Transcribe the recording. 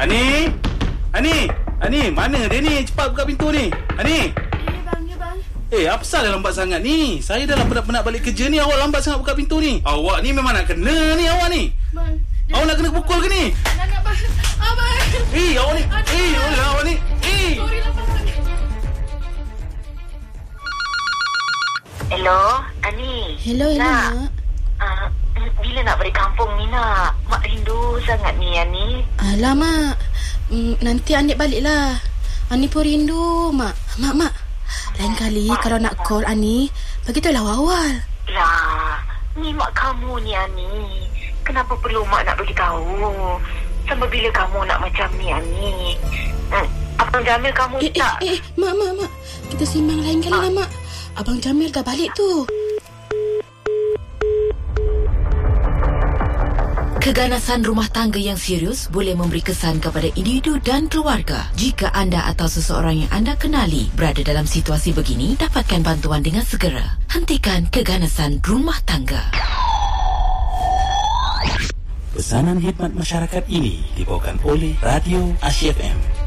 Ani, mana dia ni? Cepat buka pintu ni. Ani. Ya bang. Apa pasal dah lambat sangat ni? Saya dah penat balik kerja ni. Awak lambat sangat buka pintu ni. Awak ni memang nak kena ni awak ni. Bang. Awak nak kena pukul ke ni? Nak bang. Abang. Awak ni. Awak ni. Sorry lah bang. Hello, Ani. Hello, Mak. Bila nak balik kampung ni nak? Mak rindu sangat ni, Ani. Alah, Mak. Nanti Anik balik lah. Ani pun rindu, Mak. Mak. Lain kali kalau nak call Ani, beritahulah awal. Lah, ni mak kamu ni, Ani. Kenapa perlu mak nak beritahu? Sampai bila kamu nak macam ni, Ani? Abang Jamil kamu tak... Mak. Kita simbang lain kali lah, Mak. Abang Jamil dah balik tu. Keganasan rumah tangga yang serius boleh memberi kesan kepada individu dan keluarga. Jika anda atau seseorang yang anda kenali berada dalam situasi begini, dapatkan bantuan dengan segera. Hentikan keganasan rumah tangga. Pesanan khidmat masyarakat ini dibawakan oleh Radio Asia FM.